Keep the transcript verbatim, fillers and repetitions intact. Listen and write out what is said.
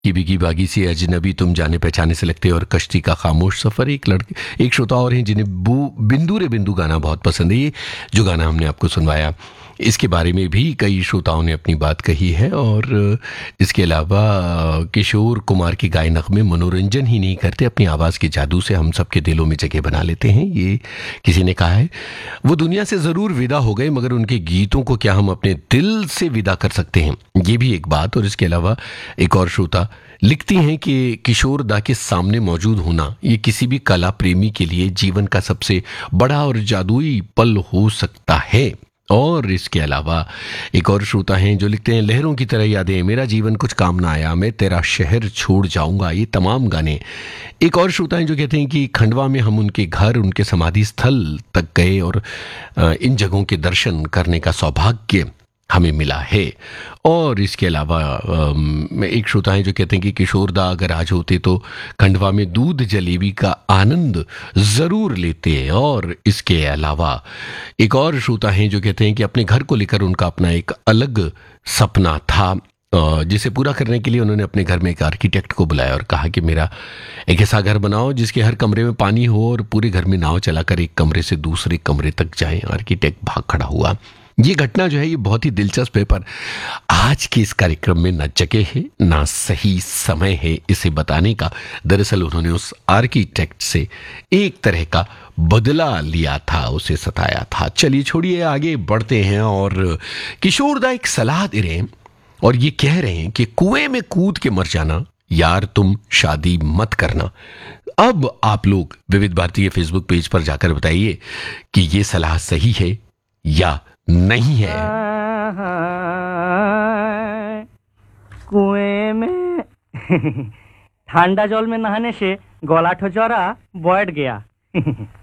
की बिगी बागी सी अजनबी तुम जाने पहचाने से लगते हो और कश्ती का खामोश सफर। एक लड़के एक श्रोता और हैं जिन्हें बू बिंदु रे बिंदु गाना बहुत पसंद है। ये जो गाना हमने आपको सुनवाया, इसके बारे में भी कई श्रोताओं ने अपनी बात कही है। और इसके अलावा किशोर कुमार के गाए नगमे मनोरंजन ही नहीं करते, अपनी आवाज़ के जादू से हम सबके दिलों में जगह बना लेते हैं। ये किसी ने कहा है, वो दुनिया से ज़रूर विदा हो गए मगर उनके गीतों को क्या हम अपने दिल से विदा कर सकते हैं, ये भी एक बात। और इसके अलावा एक और श्रोता लिखती हैं कि किशोर दा के सामने मौजूद होना ये किसी भी कला प्रेमी के लिए जीवन का सबसे बड़ा और जादुई पल हो सकता है। और इसके अलावा एक और श्रोता हैं जो लिखते हैं, लहरों की तरह यादें, मेरा जीवन कुछ काम ना आया, मैं तेरा शहर छोड़ जाऊंगा, ये तमाम गाने। एक और श्रोता हैं जो कहते हैं कि खंडवा में हम उनके घर, उनके समाधि स्थल तक गए और अ, इन जगहों के दर्शन करने का सौभाग्य हमें मिला है। और इसके अलावा अम, एक श्रोता हैं जो कहते हैं कि किशोर दा अगर आज होते तो खंडवा में दूध जलेबी का आनंद ज़रूर लेते। और इसके अलावा एक और श्रोता हैं जो कहते हैं कि अपने घर को लेकर उनका अपना एक अलग सपना था, अ, जिसे पूरा करने के लिए उन्होंने अपने घर में एक आर्किटेक्ट को बुलाया और कहा कि मेरा एक ऐसा घर बनाओ जिसके हर कमरे में पानी हो और पूरे घर में नाव चलाकर एक कमरे से दूसरे कमरे तक जाएं। आर्किटेक्ट भाग खड़ा हुआ। ये घटना जो है ये बहुत ही दिलचस्प है, पर आज के इस कार्यक्रम में ना जगह है ना सही समय है इसे बताने का। दरअसल उन्होंने उस आर्किटेक्ट से एक तरह का बदला लिया था, उसे सताया था। चलिए छोड़िए, आगे बढ़ते हैं। और किशोर दा एक सलाह दे रहे हैं और ये कह रहे हैं कि कुएं में कूद के मर जाना, यार तुम शादी मत करना। अब आप लोग विविध भारती के फेसबुक पेज पर जाकर बताइए कि ये सलाह सही है या नहीं है। कुएं में ठंडा जल में नहाने से गला ठोचरा बैठ गया।